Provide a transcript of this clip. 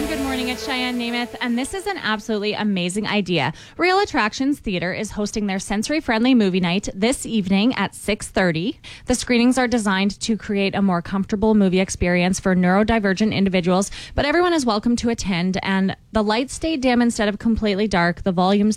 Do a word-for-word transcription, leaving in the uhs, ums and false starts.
everyone. Good morning. It's Cheyenne Namath, and this is an absolutely amazing idea. Real Attractions Theatre is hosting their sensory-friendly movie night this evening at six thirty. The screenings are designed to create a more comfortable movie experience for neurodivergent individuals, but everyone is welcome to attend, and the lights stay dim instead of completely dark. The volumes